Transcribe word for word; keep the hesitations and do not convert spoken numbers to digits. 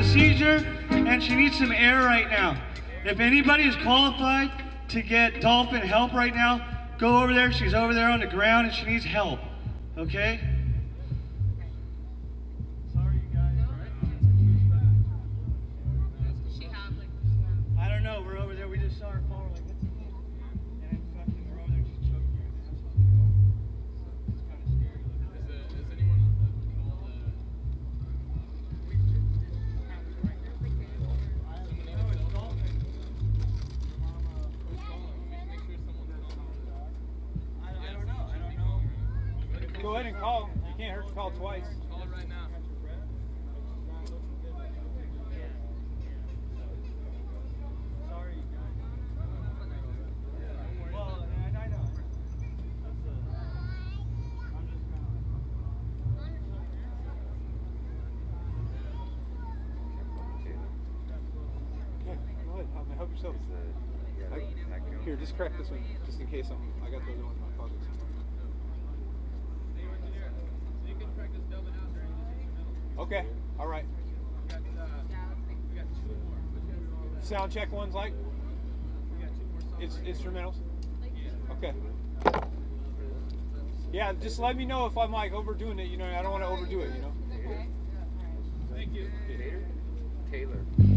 seizure and she needs some air right now. If anybody is qualified to get Dolphin help right now, go over there. She's over there on the ground and she needs help. Okay? Sorry, you guys. I don't know. We're over there. We just saw her fall. We're like, what's the thing? And fucking, we're over there just choking her. It's kind of scary. Is, it, is anyone called? Uh... Go ahead and call. You can't hurt to call twice. Call it right now. Sorry, guys. Well, I, I know. That's a, I'm just kind of. Yeah, go ahead. Um, help yourself. I, here, just crack this one, just in case I'm. I got the other ones in my pockets. Okay, all right. We got, uh, we got two more. Sound check ones like? We got two more songs. It's instrumentals? Yeah. Okay. Yeah, just let me know if I'm like overdoing it, you know, I don't want to overdo it, you know? Thank you. Taylor.